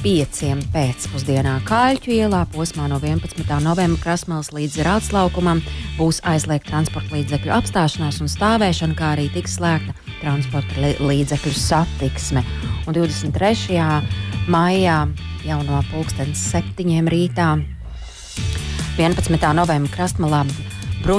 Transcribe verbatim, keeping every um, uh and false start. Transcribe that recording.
pieciem pēcpusdienā. Kāļķu ielā posmā no vienpadsmitā novembra Krasmalas līdz Rātslaukumam būs aizliegta transporta līdzekļu apstāšanās un stāvēšana, kā arī tiks slēgta transporta līdzekļu satiksme. Un divdesmit trešajā maijā jau no pulkstens septiņiem rītā vienpadsmitā novembra Krasmalā